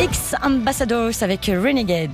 Six Ambassadors avec Renegades.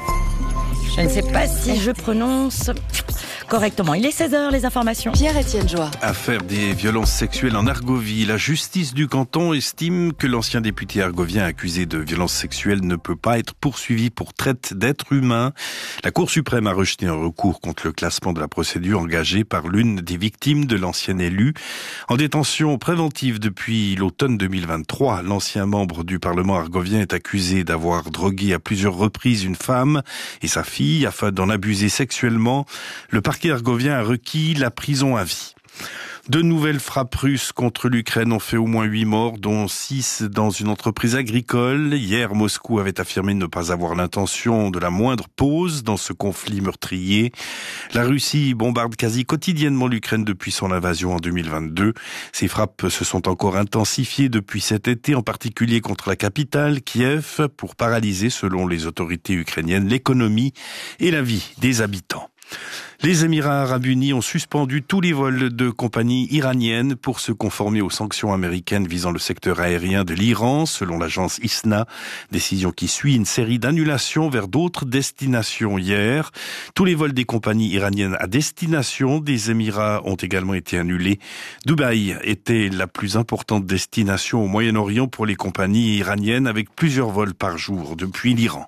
Je ne sais pas si je prononce correctement. Il est 16h, les informations. Pierre-Étienne Joie. Affaire des violences sexuelles en Argovie. La justice du canton estime que l'ancien député argovien accusé de violences sexuelles ne peut pas être poursuivi pour traite d'êtres humains. La Cour suprême a rejeté un recours contre le classement de la procédure engagée par l'une des victimes de l'ancien élu. En détention préventive depuis l'automne 2023, l'ancien membre du Parlement argovien est accusé d'avoir drogué à plusieurs reprises une femme et sa fille afin d'en abuser sexuellement. Le parquet argovien a requis la prison à vie. De nouvelles frappes russes contre l'Ukraine ont fait au moins 8 morts, dont 6 dans une entreprise agricole. Hier, Moscou avait affirmé ne pas avoir l'intention de la moindre pause dans ce conflit meurtrier. La Russie bombarde quasi quotidiennement l'Ukraine depuis son invasion en 2022. Ces frappes se sont encore intensifiées depuis cet été, en particulier contre la capitale, Kiev, pour paralyser, selon les autorités ukrainiennes, l'économie et la vie des habitants. Les Émirats arabes unis ont suspendu tous les vols de compagnies iraniennes pour se conformer aux sanctions américaines visant le secteur aérien de l'Iran, selon l'agence ISNA. Décision qui suit une série d'annulations vers d'autres destinations hier. Tous les vols des compagnies iraniennes à destination des Émirats ont également été annulés. Dubaï était la plus importante destination au Moyen-Orient pour les compagnies iraniennes, avec plusieurs vols par jour depuis l'Iran.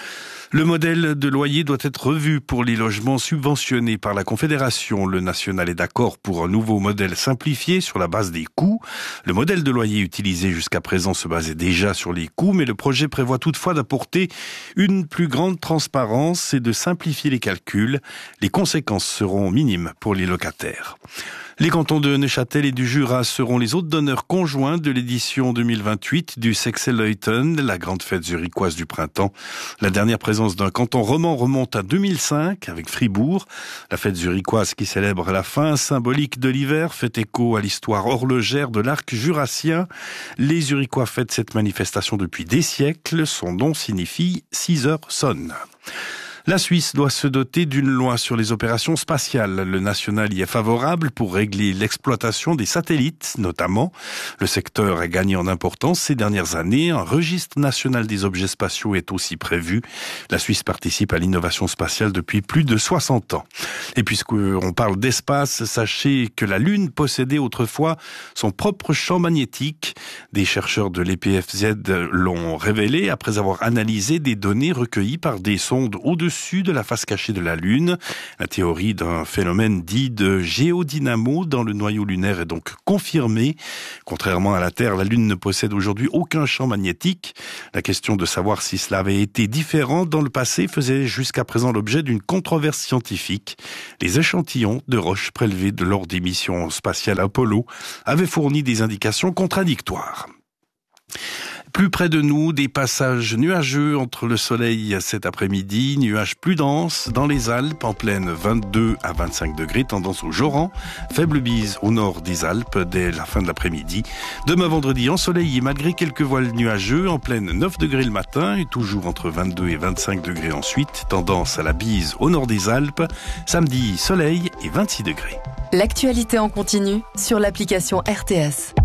Le modèle de loyer doit être revu pour les logements subventionnés par la Confédération. Le national est d'accord pour un nouveau modèle simplifié sur la base des coûts. Le modèle de loyer utilisé jusqu'à présent se basait déjà sur les coûts, mais le projet prévoit toutefois d'apporter une plus grande transparence et de simplifier les calculs. Les conséquences seront minimes pour les locataires. Les cantons de Neuchâtel et du Jura seront les hôtes d'honneur conjoints de l'édition 2028 du Sexelleuten, la grande fête zurichoise du printemps. La dernière présence d'un canton roman remonte à 2005 avec Fribourg. La fête zurichoise qui célèbre la fin symbolique de l'hiver fait écho à l'histoire horlogère de l'arc jurassien. Les Zurichois fêtent cette manifestation depuis des siècles. Son nom signifie 6 heures sonnent. La Suisse doit se doter d'une loi sur les opérations spatiales. Le national y est favorable pour régler l'exploitation des satellites, notamment. Le secteur a gagné en importance ces dernières années. Un registre national des objets spatiaux est aussi prévu. La Suisse participe à l'innovation spatiale depuis plus de 60 ans. Et puisqu'on parle d'espace, sachez que la Lune possédait autrefois son propre champ magnétique. Des chercheurs de l'EPFZ l'ont révélé après avoir analysé des données recueillies par des sondes au-dessus de la face cachée de la Lune. La théorie d'un phénomène dit de géodynamo dans le noyau lunaire est donc confirmée. Contrairement à la Terre, la Lune ne possède aujourd'hui aucun champ magnétique. La question de savoir si cela avait été différent dans le passé faisait jusqu'à présent l'objet d'une controverse scientifique. Les échantillons de roches prélevés lors des missions spatiales Apollo avaient fourni des indications contradictoires. Plus près de nous, des passages nuageux entre le soleil cet après-midi, nuages plus denses dans les Alpes, en pleine 22 à 25 degrés, tendance au joran, faible bise au nord des Alpes dès la fin de l'après-midi. Demain vendredi, ensoleillé malgré quelques voiles nuageux, en pleine 9 degrés le matin et toujours entre 22 et 25 degrés ensuite, tendance à la bise au nord des Alpes. Samedi, soleil et 26 degrés. L'actualité en continu sur l'application RTS.